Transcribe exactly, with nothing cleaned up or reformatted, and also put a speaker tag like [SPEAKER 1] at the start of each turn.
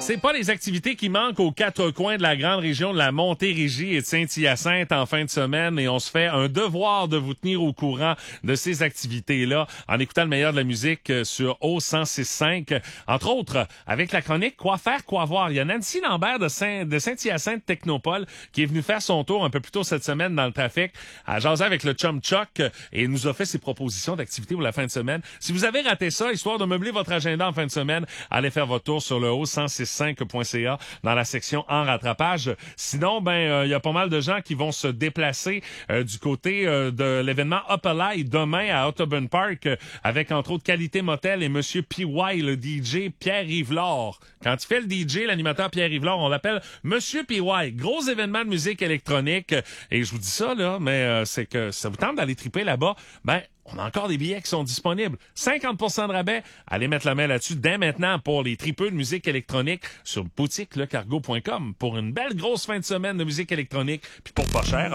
[SPEAKER 1] C'est pas les activités qui manquent aux quatre coins de la grande région de la Montérégie et de Saint-Hyacinthe en fin de semaine et on se fait un devoir de vous tenir au courant de ces activités-là en écoutant le meilleur de la musique sur O cent six cinq. Entre autres, avec la chronique Quoi faire, quoi voir. Il y a Nancy Lambert de, Saint- de Saint-Hyacinthe Technopole qui est venue faire son tour un peu plus tôt cette semaine dans le trafic à jaser avec le chum Chuck et nous a fait ses propositions d'activités pour la fin de semaine. Si vous avez raté ça, histoire de meubler votre agenda en fin de semaine, allez faire votre tour sur le O cent six cinq point C A dans la section en rattrapage. Sinon, ben il euh, y a pas mal de gens qui vont se déplacer euh, du côté euh, de l'événement Up Alive demain à Audubon Park euh, avec entre autres Qualité Motel et Monsieur P Y, le D J Pierre Yvelore. Quand il fait le D J, l'animateur Pierre Yvelore, on l'appelle Monsieur P Y. Gros événement de musique électronique. Et je vous dis ça, là, mais euh, c'est que ça vous tente d'aller triper là-bas, ben on a encore des billets qui sont disponibles. cinquante pour cent de rabais. Allez mettre la main là-dessus dès maintenant pour les tripeux de musique électronique sur boutique le cargo point com pour une belle grosse fin de semaine de musique électronique. Puis pour pas cher,